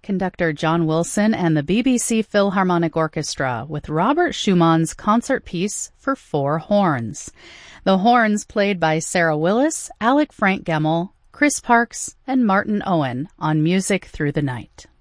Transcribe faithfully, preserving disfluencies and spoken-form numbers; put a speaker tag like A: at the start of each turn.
A: conductor John Wilson and the B B C Philharmonic Orchestra with Robert Schumann's concert piece for four horns. The horns played by Sarah Willis, Alec Frank Gemmell, Chris Parks, and Martin Owen on Music Through the Night.